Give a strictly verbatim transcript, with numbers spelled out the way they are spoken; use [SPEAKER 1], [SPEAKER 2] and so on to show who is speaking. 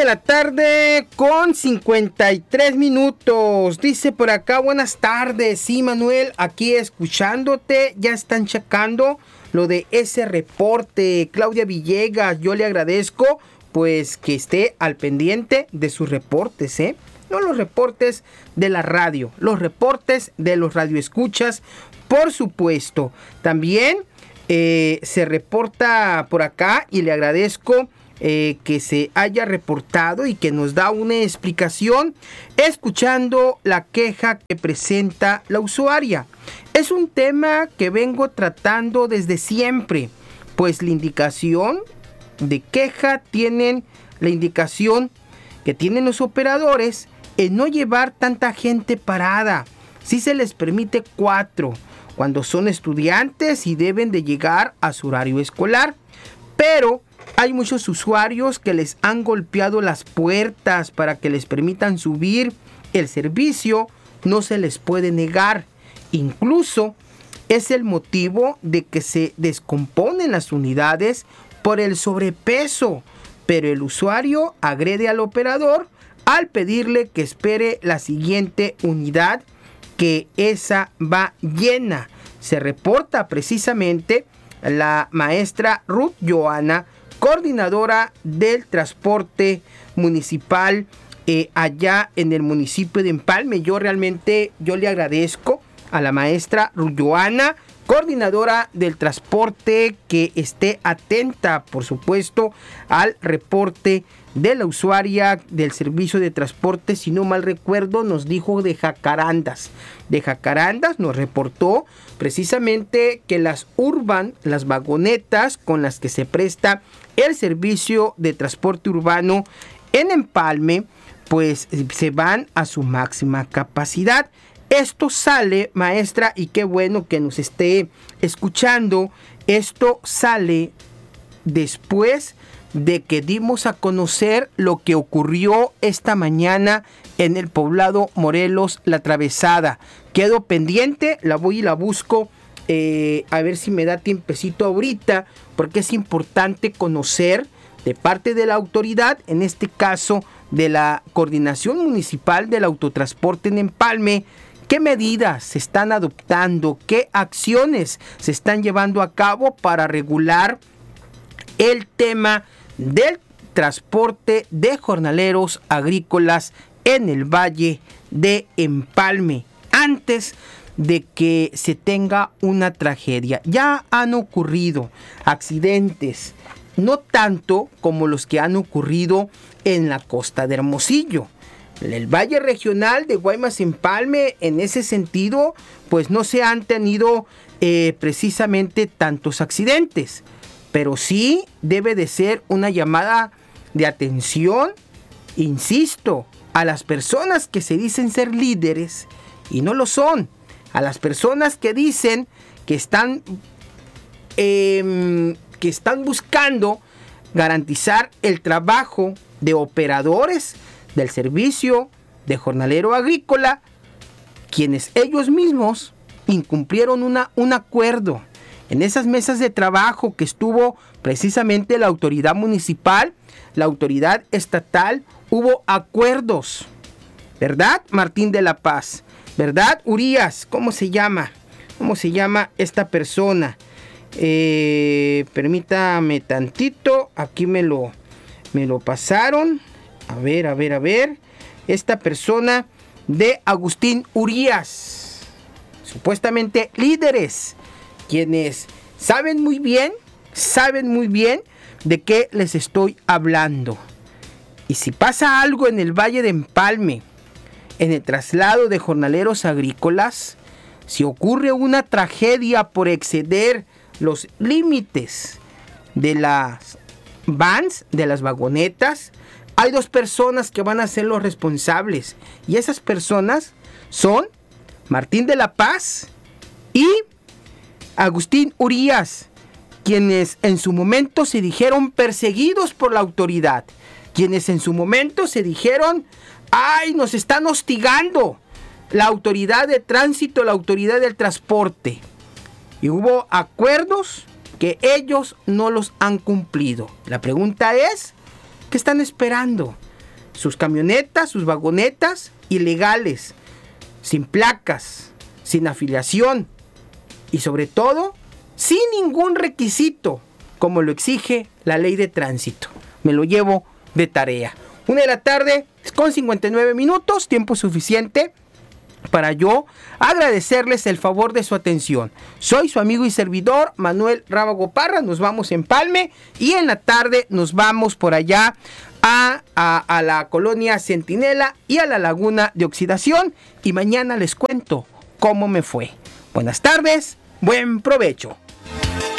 [SPEAKER 1] de la tarde con cincuenta y tres minutos. Dice por acá, buenas tardes. Sí, Manuel, aquí escuchándote. Ya están checando lo de ese reporte. Claudia Villegas, yo le agradezco pues que esté al pendiente de sus reportes, ¿eh? No los reportes de la radio, los reportes de los radioescuchas, por supuesto. También eh, se reporta por acá y le agradezco eh, que se haya reportado y que nos da una explicación escuchando la queja que presenta la usuaria. Es un tema que vengo tratando desde siempre, pues la indicación de queja tienen, la indicación que tienen los operadores en no llevar tanta gente parada. Si se les permite cuatro cuando son estudiantes y deben de llegar a su horario escolar, pero hay muchos usuarios que les han golpeado las puertas para que les permitan subir. El servicio no se les puede negar. Incluso es el motivo de que se descomponen las unidades por el sobrepeso, pero el usuario agrede al operador al pedirle que espere la siguiente unidad, que esa va llena. Se reporta precisamente la maestra Ruth Joana, coordinadora del transporte municipal eh, allá en el municipio de Empalme. Yo realmente, yo le agradezco a la maestra Ruth Joana, coordinadora del transporte, que esté atenta, por supuesto, al reporte de la usuaria del servicio de transporte. Si no mal recuerdo, nos dijo de Jacarandas. De Jacarandas nos reportó precisamente que las Urban, las vagonetas con las que se presta el servicio de transporte urbano en Empalme, pues se van a su máxima capacidad. Esto sale, maestra, y qué bueno que nos esté escuchando. Esto sale después de que dimos a conocer lo que ocurrió esta mañana en el poblado Morelos La Atravesada. Quedo pendiente, la voy y la busco, eh, a ver si me da tiempecito ahorita, porque es importante conocer de parte de la autoridad, en este caso de la Coordinación Municipal del Autotransporte en Empalme, qué medidas se están adoptando, qué acciones se están llevando a cabo para regular el tema del transporte de jornaleros agrícolas en el Valle de Empalme antes de que se tenga una tragedia. Ya han ocurrido accidentes, no tanto como los que han ocurrido en la costa de Hermosillo. El Valle Regional de Guaymas-Empalme, en ese sentido, pues no se han tenido eh, precisamente tantos accidentes. Pero sí debe de ser una llamada de atención, insisto, a las personas que se dicen ser líderes y no lo son. A las personas que dicen que están, eh, que están buscando garantizar el trabajo de operadores del servicio de jornalero agrícola, quienes ellos mismos incumplieron una, un acuerdo. En esas mesas de trabajo que estuvo precisamente la autoridad municipal, la autoridad estatal, hubo acuerdos, ¿verdad, Martín de la Paz? ¿Verdad, Urias? ¿Cómo se llama? ¿Cómo se llama esta persona? Eh, permítame tantito, aquí me lo, me lo pasaron. A ver, a ver, a ver. Esta persona de Agustín Urias, supuestamente líderes, quienes saben muy bien, saben muy bien de qué les estoy hablando. Y si pasa algo en el Valle de Empalme, en el traslado de jornaleros agrícolas, si ocurre una tragedia por exceder los límites de las vans, de las vagonetas, hay dos personas que van a ser los responsables. Y esas personas son Martín de la Paz y Agustín Urias, quienes en su momento se dijeron perseguidos por la autoridad, quienes en su momento se dijeron, ¡ay, nos están hostigando la autoridad de tránsito, la autoridad del transporte! Y hubo acuerdos que ellos no los han cumplido. La pregunta es, ¿qué están esperando? sus camionetas, sus vagonetas ilegales, sin placas, sin afiliación y sobre todo sin ningún requisito, como lo exige la ley de tránsito. Me lo llevo de tarea. Una de la tarde con cincuenta y nueve minutos, tiempo suficiente para yo agradecerles el favor de su atención. Soy su amigo y servidor Manuel Rábago Parra. Nos vamos en Empalme y en la tarde nos vamos por allá a, a, a la colonia Centinela y a la laguna de Oxidación. Y mañana les cuento cómo me fue. Buenas tardes, buen provecho.